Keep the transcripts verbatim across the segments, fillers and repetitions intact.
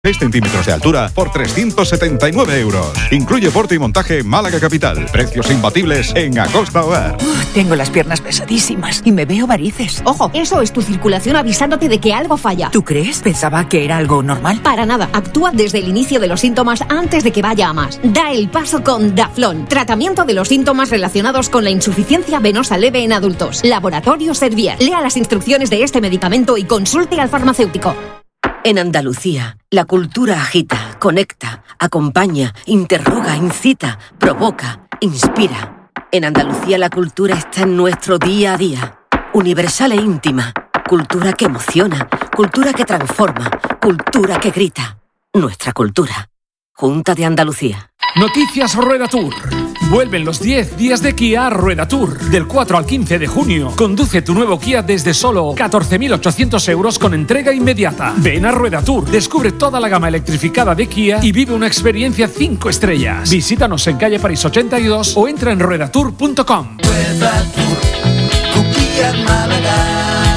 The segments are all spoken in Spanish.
seis centímetros de altura por trescientos setenta y nueve euros. Incluye porte y montaje Málaga Capital. Precios imbatibles en Acosta Hogar. Uf, tengo las piernas pesadísimas y me veo varices. Ojo, eso es tu circulación avisándote de que algo falla. ¿Tú crees? Pensaba que era algo normal. Para nada. Actúa desde el inicio de los síntomas antes de que vaya a más. Da el paso con Daflón. Tratamiento de los síntomas relacionados con la insuficiencia venosa leve en adultos. Laboratorio Servier. Lea las instrucciones de este medicamento y consulte al farmacéutico. En Andalucía, la cultura agita, conecta, acompaña, interroga, incita, provoca, inspira. En Andalucía la cultura está en nuestro día a día. Universal e íntima. Cultura que emociona, cultura que transforma, cultura que grita. Nuestra cultura. Junta de Andalucía. Noticias Rueda Tour. Vuelven los diez días de Kia Rueda Tour. Del cuatro al quince de junio. Conduce tu nuevo Kia desde solo catorce mil ochocientos euros con entrega inmediata. Ven a Rueda Tour. Descubre toda la gama electrificada de Kia y vive una experiencia cinco estrellas. Visítanos en calle París ochenta y dos o entra en rueda tour punto com. Rueda Tour, tu Kia Málaga.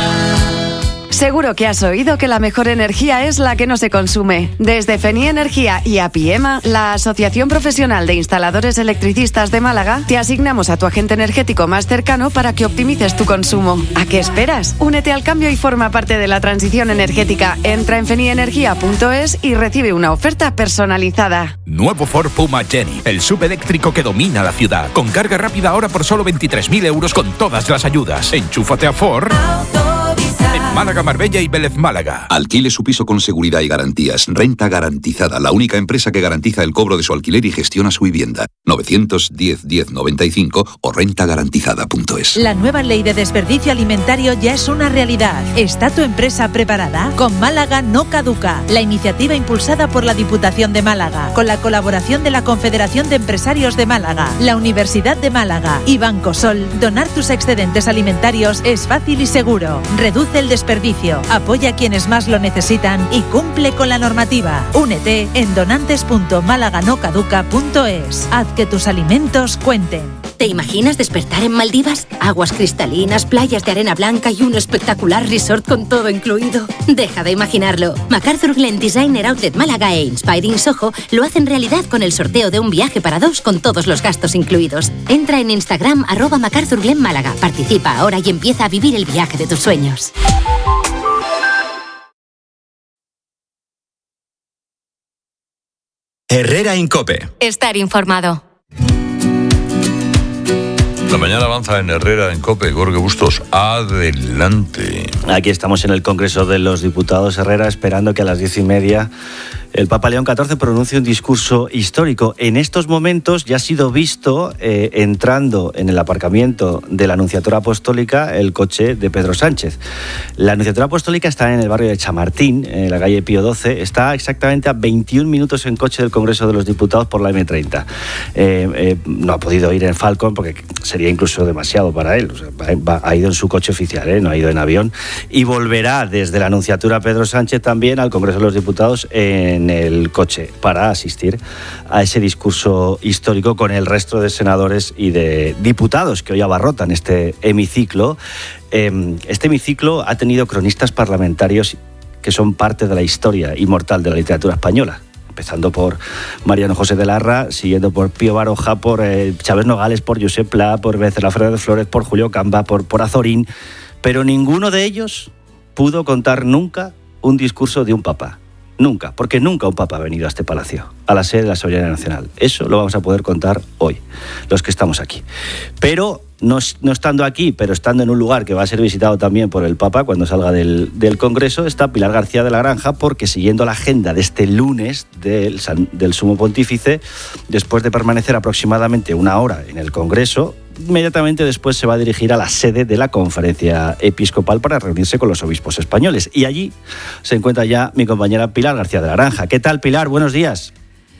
Seguro que has oído que la mejor energía es la que no se consume. Desde Feni Energía y APIEMA, la Asociación Profesional de Instaladores Electricistas de Málaga, te asignamos a tu agente energético más cercano para que optimices tu consumo. ¿A qué esperas? Únete al cambio y forma parte de la transición energética. Entra en feni energía punto es y recibe una oferta personalizada. Nuevo Ford Puma Jenny, el subeléctrico que domina la ciudad. Con carga rápida ahora por solo veintitrés mil euros con todas las ayudas. Enchúfate a Ford. En Málaga, Marbella y Vélez Málaga. Alquile su piso con seguridad y garantías. Renta Garantizada, la única empresa que garantiza el cobro de su alquiler y gestiona su vivienda. novecientos diez diez noventa y cinco o renta garantizada punto es. La nueva ley de desperdicio alimentario ya es una realidad. ¿Está tu empresa preparada? Con Málaga no caduca. La iniciativa impulsada por la Diputación de Málaga, con la colaboración de la Confederación de Empresarios de Málaga, la Universidad de Málaga y Banco Sol. Donar tus excedentes alimentarios es fácil y seguro. Reduce el desperdicio, apoya a quienes más lo necesitan y cumple con la normativa. Únete en donantes punto málaga no caduca punto es. Haz que tus alimentos cuenten. ¿Te imaginas despertar en Maldivas? Aguas cristalinas, playas de arena blanca y un espectacular resort con todo incluido. Deja de imaginarlo. MacArthur Glen Designer Outlet Málaga e Inspiring Soho lo hacen realidad con el sorteo de un viaje para dos con todos los gastos incluidos. Entra en Instagram arroba MacArthur Glen Málaga. Participa ahora y empieza a vivir el viaje de tus sueños. Herrera en COPE. Estar informado. La mañana avanza en Herrera en COPE. Jorge Bustos, adelante. Aquí estamos en el Congreso de los Diputados, Herrera, esperando que a las diez y media el Papa León catorce pronuncie un discurso histórico. En estos momentos ya ha sido visto eh, entrando en el aparcamiento de la Anunciatura Apostólica el coche de Pedro Sánchez. La Anunciatura Apostólica está en el barrio de Chamartín, en la calle Pío doce. Está exactamente a veintiún minutos en coche del Congreso de los Diputados por la eme treinta. Eh, eh, no ha podido ir en Falcon porque sería incluso demasiado para él. O sea, va, ha ido en su coche oficial, ¿eh? No ha ido en avión. Y volverá desde la Anunciatura Pedro Sánchez también al Congreso de los Diputados en el coche para asistir a ese discurso histórico con el resto de senadores y de diputados que hoy abarrotan este hemiciclo. Este hemiciclo ha tenido cronistas parlamentarios que son parte de la historia inmortal de la literatura española, empezando por Mariano José de Larra, siguiendo por Pío Baroja, por eh, Chávez Nogales, por Josep Pla, por Becerra Fernández Flórez, por Julio Camba, por, por Azorín, pero ninguno de ellos pudo contar nunca un discurso de un papa. Nunca, porque nunca un papa ha venido a este palacio, a la sede de la Soberanía Nacional. Eso lo vamos a poder contar hoy, los que estamos aquí. Pero no, no estando aquí, pero estando en un lugar que va a ser visitado también por el Papa cuando salga del, del Congreso, está Pilar García de la Granja, porque siguiendo la agenda de este lunes del, del Sumo Pontífice, después de permanecer aproximadamente una hora en el Congreso, inmediatamente después se va a dirigir a la sede de la Conferencia Episcopal para reunirse con los obispos españoles. Y allí se encuentra ya mi compañera Pilar García de la Granja. ¿Qué tal, Pilar? Buenos días.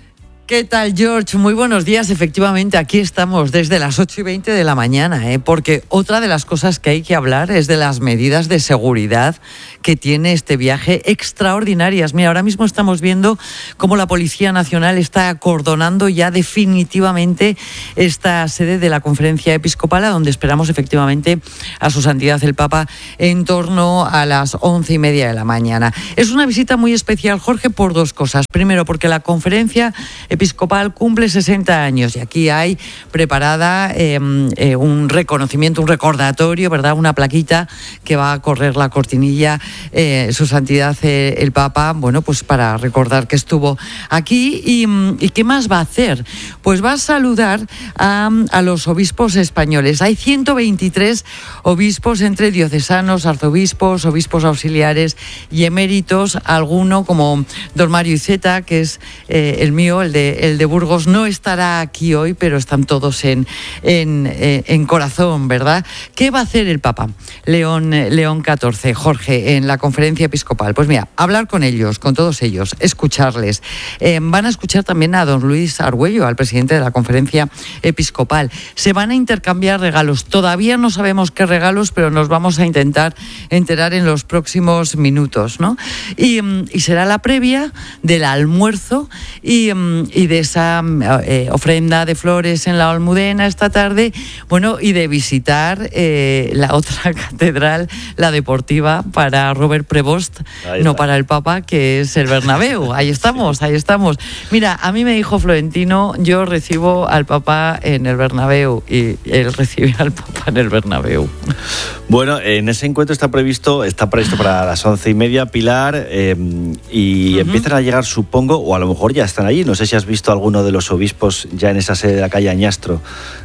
¿Qué tal, George? Muy buenos días. Efectivamente, aquí estamos desde las ocho y veinte de la mañana, ¿eh? Porque otra de las cosas que hay que hablar es de las medidas de seguridad que tiene este viaje extraordinarias. Mira, ahora mismo estamos viendo cómo la Policía Nacional está acordonando ya definitivamente esta sede de la Conferencia Episcopal, a donde esperamos efectivamente a su santidad el Papa en torno a las once y media de la mañana. Es una visita muy especial, Jorge, por dos cosas. Primero, porque la Conferencia Episcopal cumple sesenta años y aquí hay preparada eh, eh, un reconocimiento, un recordatorio, ¿verdad? Una plaquita que va a correr la cortinilla eh, su santidad eh, el Papa, bueno, pues para recordar que estuvo aquí. Y, ¿y qué más va a hacer? Pues va a saludar a, a los obispos españoles. Hay ciento veintitrés obispos entre diocesanos, arzobispos, obispos auxiliares y eméritos. Alguno como don Mario Iceta, que es eh, el mío, el de el de Burgos, no estará aquí hoy, pero están todos en, en, en corazón, ¿verdad? ¿Qué va a hacer el Papa León, León catorce, Jorge, en la Conferencia Episcopal? Pues mira, hablar con ellos, con todos ellos, escucharles. Eh, van a escuchar también a don Luis Argüello, al presidente de la Conferencia Episcopal. Se van a intercambiar regalos. Todavía no sabemos qué regalos, pero nos vamos a intentar enterar en los próximos minutos, ¿no? Y, y será la previa del almuerzo y y de esa eh, ofrenda de flores en la Almudena esta tarde, bueno, y de visitar eh, la otra catedral, la deportiva, para Robert Prevost, no para el Papa, que es el Bernabéu. Ahí estamos, ahí estamos. Mira, a mí me dijo Florentino, yo recibo al Papa en el Bernabéu, y él recibe al Papa en el Bernabéu. Bueno, en ese encuentro está previsto, está previsto para las once y media, Pilar, eh, y uh-huh. empiezan a llegar, supongo, o a lo mejor ya están allí. No sé si has visto alguno de los obispos ya en esa sede de la calle Añastro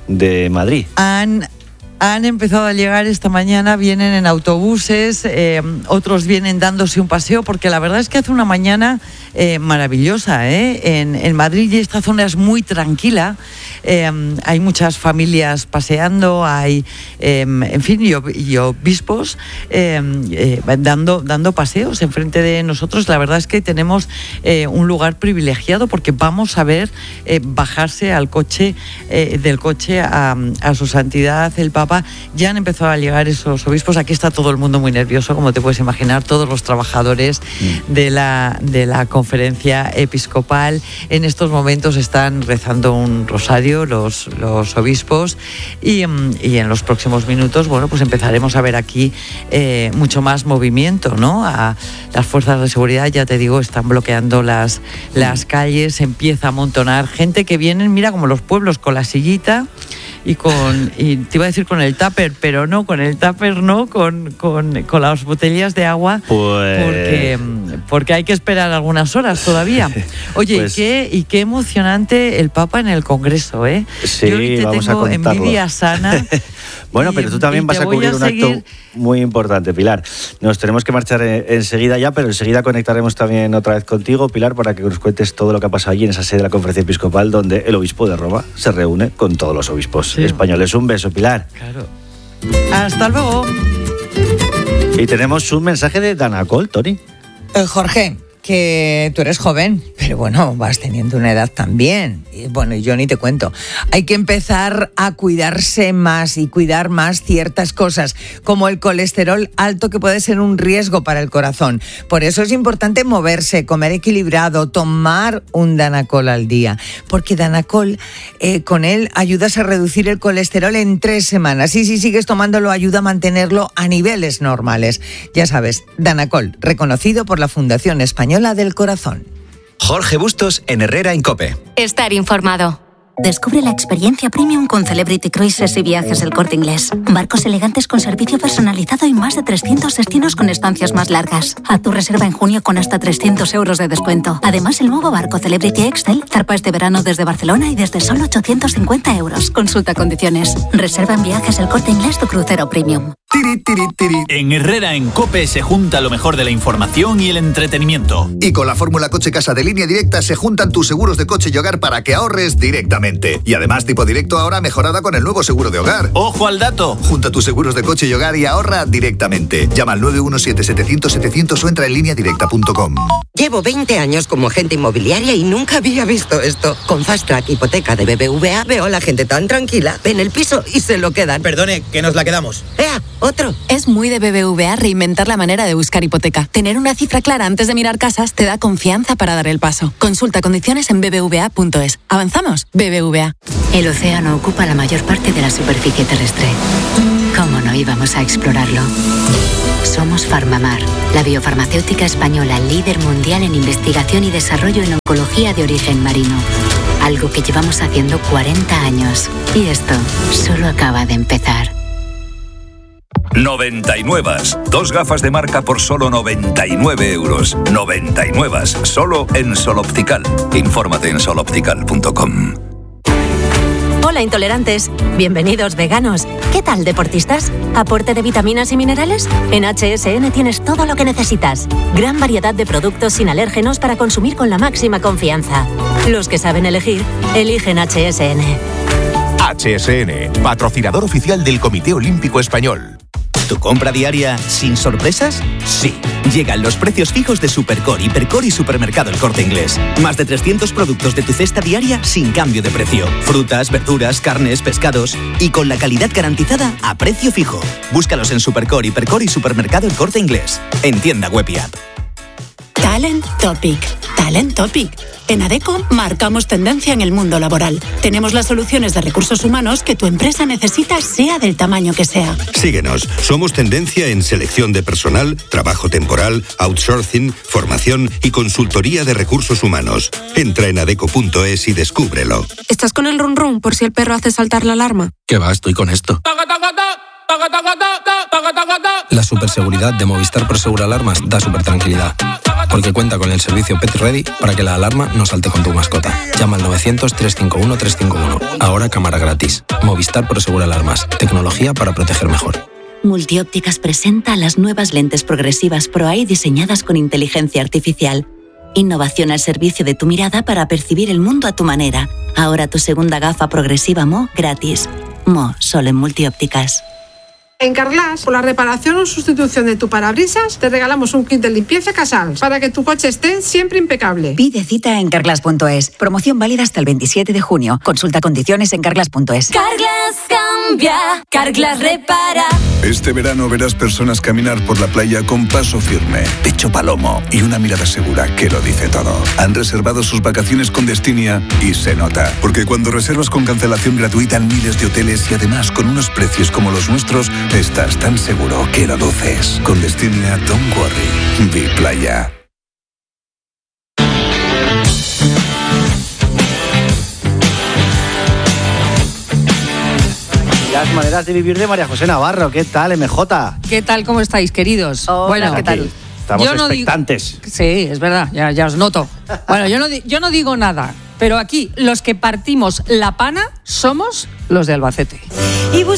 de Madrid. Han... Han empezado a llegar esta mañana, vienen en autobuses, eh, otros vienen dándose un paseo, porque la verdad es que hace una mañana eh, maravillosa, ¿eh? En, en Madrid, y esta zona es muy tranquila, eh, hay muchas familias paseando, hay, eh, en fin, y, y obispos eh, eh, dando, dando paseos enfrente de nosotros. La verdad es que tenemos eh, un lugar privilegiado, porque vamos a ver eh, bajarse al coche, eh, del coche a, a su santidad el Papa. Ya han empezado a llegar esos obispos. Aquí está todo el mundo muy nervioso, como te puedes imaginar, todos los trabajadores mm. de la, de la Conferencia Episcopal. En estos momentos están rezando un rosario los, los obispos y, y en los próximos minutos, bueno, pues empezaremos a ver aquí eh, mucho más movimiento, ¿no? A, las fuerzas de seguridad, ya te digo, están bloqueando las, las calles, empieza a amontonar gente que vienen, mira, como los pueblos, con la sillita y con, y te iba a decir con el tupper, pero no, con el tupper no, con, con, con las botellas de agua, pues... porque, porque hay que esperar algunas horas todavía. Oye, pues... ¿y, qué, y qué emocionante el Papa en el Congreso, ¿eh? Sí, yo te vamos tengo a contarlo. Envidia sana. Bueno, y, pero tú también vas a cubrir a un acto muy importante, Pilar. Nos tenemos que marchar enseguida ya, pero enseguida conectaremos también otra vez contigo, Pilar, para que nos cuentes todo lo que ha pasado allí en esa sede de la Conferencia Episcopal, donde el obispo de Roma se reúne con todos los obispos sí. españoles. Un beso, Pilar. Claro. Hasta luego. Y tenemos un mensaje de Danacol, Tony. Eh, Jorge, que tú eres joven, pero bueno, vas teniendo una edad también. Y bueno, yo ni te cuento. Hay que empezar a cuidarse más y cuidar más ciertas cosas, como el colesterol alto, que puede ser un riesgo para el corazón. Por eso es importante moverse, comer equilibrado, tomar un Danacol al día. Porque Danacol, eh, con él ayudas a reducir el colesterol en tres semanas. Y si sigues tomándolo, ayuda a mantenerlo a niveles normales. Ya sabes, Danacol, reconocido por la Fundación Española del Corazón. Jorge Bustos en Herrera en COPE. Estar informado. Descubre la experiencia premium con Celebrity Cruises y Viajes El Corte Inglés. Barcos elegantes con servicio personalizado y más de trescientos destinos con estancias más largas. Haz tu reserva en junio con hasta trescientos euros de descuento. Además, el nuevo barco Celebrity Excel zarpa este verano desde Barcelona y desde solo ochocientos cincuenta euros. Consulta condiciones. Reserva en Viajes El Corte Inglés tu crucero premium. Tiri, tiri, tiri. En Herrera en COPE se junta lo mejor de la información y el entretenimiento. Y con la fórmula Coche Casa de Línea Directa se juntan tus seguros de coche y hogar para que ahorres directamente. Y además tipo directo ahora mejorada con el nuevo seguro de hogar. ¡Ojo al dato! Junta tus seguros de coche y hogar y ahorra directamente. Llama al nueve uno siete siete cero cero siete cero cero o entra en línea directa punto com. Llevo veinte años como agente inmobiliaria y nunca había visto esto. Con Fast Track Hipoteca de B B V A veo a la gente tan tranquila. Ven el piso y se lo quedan. Perdone, que nos la quedamos. ¡Ea! Otro. Es muy de B B V A reinventar la manera de buscar hipoteca. Tener una cifra clara antes de mirar casas te da confianza para dar el paso. Consulta condiciones en b b v a punto es. ¿Avanzamos? B B V A. El océano ocupa la mayor parte de la superficie terrestre. ¿Cómo no íbamos a explorarlo? Somos Farmamar, la biofarmacéutica española líder mundial en investigación y desarrollo en oncología de origen marino. Algo que llevamos haciendo cuarenta años. Y esto solo acaba de empezar. noventa y nueve. Dos gafas de marca por solo noventa y nueve euros. noventa y nueve. Solo en Sol Optical. Infórmate en sol optical punto com. Hola intolerantes, bienvenidos veganos. ¿Qué tal deportistas? ¿Aporte de vitaminas y minerales? En H S N tienes todo lo que necesitas. Gran variedad de productos sin alérgenos para consumir con la máxima confianza. Los que saben elegir, eligen H S N. H S N, patrocinador oficial del Comité Olímpico Español. ¿Tu compra diaria sin sorpresas? Sí. Llegan los precios fijos de Supercore, Hipercore y Supermercado El Corte Inglés. Más de trescientos productos de tu cesta diaria sin cambio de precio. Frutas, verduras, carnes, pescados y con la calidad garantizada a precio fijo. Búscalos en Supercore, Hipercore y Supermercado El Corte Inglés. En tienda web y app. Talent Topic. Talent Topic. En Adecco marcamos tendencia en el mundo laboral. Tenemos las soluciones de recursos humanos que tu empresa necesita, sea del tamaño que sea. Síguenos. Somos tendencia en selección de personal, trabajo temporal, outsourcing, formación y consultoría de recursos humanos. Entra en adecco punto es y descúbrelo. ¿Estás con el run run por si el perro hace saltar la alarma? ¿Qué va? Estoy con esto. La superseguridad de Movistar Prosegur Alarmas da super tranquilidad, porque cuenta con el servicio Pet Ready para que la alarma no salte con tu mascota. Llama al novecientos, trescientos cincuenta y uno, trescientos cincuenta y uno. Ahora cámara gratis. Movistar Prosegur Alarmas. Tecnología para proteger mejor. Multiópticas presenta las nuevas lentes progresivas Pro Eye diseñadas con inteligencia artificial. Innovación al servicio de tu mirada para percibir el mundo a tu manera. Ahora tu segunda gafa progresiva Mo gratis. Mo, solo en Multiópticas. En Carglass, por la reparación o sustitución de tu parabrisas, te regalamos un kit de limpieza Casals para que tu coche esté siempre impecable. Pide cita en carglass punto es. Promoción válida hasta el veintisiete de junio. Consulta condiciones en carglass punto es. Carglass cambia, Carglass repara. Este verano verás personas caminar por la playa con paso firme, pecho palomo y una mirada segura que lo dice todo. Han reservado sus vacaciones con Destinia y se nota. Porque cuando reservas con cancelación gratuita en miles de hoteles y además con unos precios como los nuestros, estás tan seguro que lo duces. Con Destinia, don't worry. Vi playa. Las maneras de vivir de María José Navarro. ¿Qué tal, M J? ¿Qué tal? ¿Cómo estáis, queridos? Hola, bueno, ¿qué tal? Estamos yo no expectantes. Digo, sí, es verdad, ya, ya os noto. Bueno, yo no, yo no digo nada, pero aquí los que partimos la pana somos los de Albacete. Y